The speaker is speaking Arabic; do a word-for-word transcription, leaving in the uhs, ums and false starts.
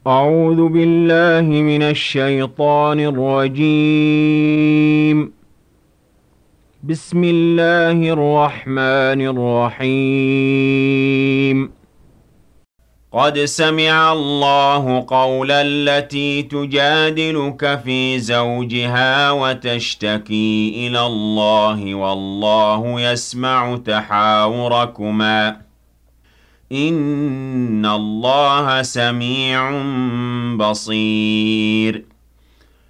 أعوذ بالله من الشيطان الرجيم. بسم الله الرحمن الرحيم. قد سمع الله قول التي تجادلك في زوجها وتشتكي إلى الله والله يسمع تحاوركما إن الله سميع بصير.